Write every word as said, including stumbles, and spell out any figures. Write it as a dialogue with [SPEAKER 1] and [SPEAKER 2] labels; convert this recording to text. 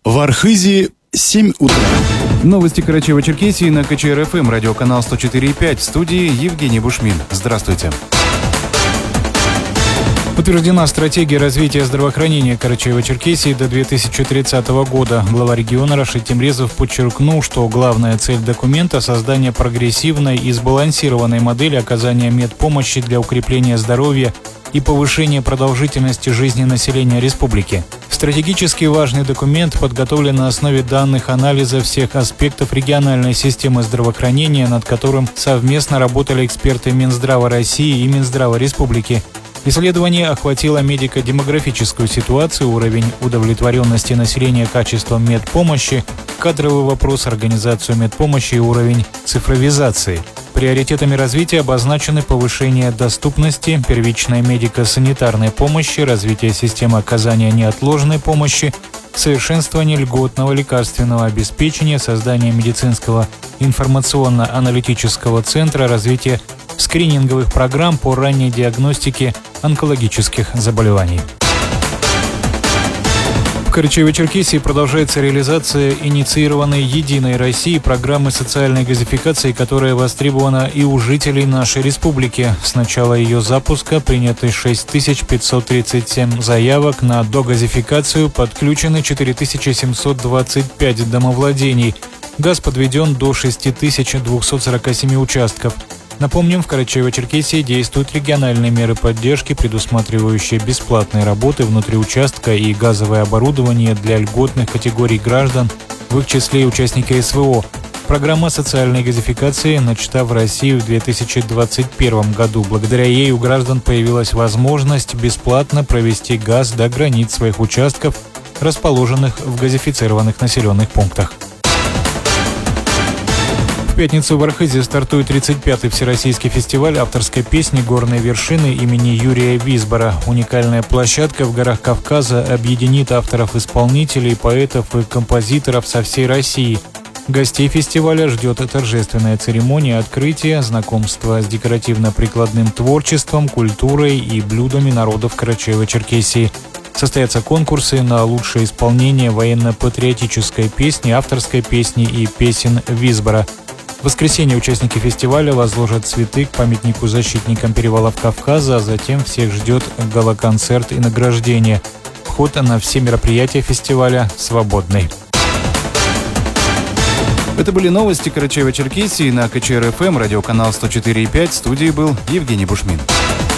[SPEAKER 1] В Архизе семь утра.
[SPEAKER 2] Новости Карачаево-Черкесии на ка че эр эф эм, радиоканал сто четыре и пять. В студии Евгений Бушмин. Здравствуйте. Утверждена стратегия развития здравоохранения Карачаево-Черкесии до две тысячи тридцатого года. Глава региона Рашид Темрезов подчеркнул, что главная цель документа – создание прогрессивной и сбалансированной модели оказания медпомощи для укрепления здоровья и повышения продолжительности жизни населения республики. Стратегически важный документ подготовлен на основе данных анализа всех аспектов региональной системы здравоохранения, над которым совместно работали эксперты Минздрава России и Минздрава Республики. Исследование охватило медико-демографическую ситуацию, уровень удовлетворенности населения качеством медпомощи, кадровый вопрос, организацию медпомощи и уровень цифровизации. Приоритетами развития обозначены повышение доступности, первичной медико-санитарной помощи, развитие системы оказания неотложной помощи, совершенствование льготного лекарственного обеспечения, создание медицинского информационно-аналитического центра, развитие скрининговых программ по ранней диагностике онкологических заболеваний. В Карачаево-Черкесии продолжается реализация инициированной «Единой России» программы социальной газификации, которая востребована и у жителей нашей республики. С начала ее запуска приняты шесть тысяч пятьсот тридцать семь заявок на догазификацию, подключены четыре тысячи семьсот двадцать пять домовладений. Газ подведен до шесть тысяч двести сорок семь участков. Напомним, в Карачаево-Черкесии действуют региональные меры поддержки, предусматривающие бесплатные работы внутри участка и газовое оборудование для льготных категорий граждан, в их числе и участники эс вэ о. Программа социальной газификации начата в России в две тысячи двадцать первом году. Благодаря ей у граждан появилась возможность бесплатно провести газ до границ своих участков, расположенных в газифицированных населенных пунктах. В пятницу в Архизе стартует тридцать пятый Всероссийский фестиваль авторской песни «Горные вершины» имени Юрия Визбора. Уникальная площадка в горах Кавказа объединит авторов-исполнителей, поэтов и композиторов со всей России. Гостей фестиваля ждет торжественная церемония открытия, знакомство с декоративно-прикладным творчеством, культурой и блюдами народов Карачаево-Черкесии. Состоятся конкурсы на лучшее исполнение военно-патриотической песни, авторской песни и песен Визбора. В воскресенье участники фестиваля возложат цветы к памятнику защитникам перевалов Кавказа, а затем всех ждет гала-концерт и награждение. Вход на все мероприятия фестиваля свободный. Это были новости Карачаево-Черкесии на ка че эр эф эм, радиоканал сто четыре и пять. В студии был Евгений Бушмин.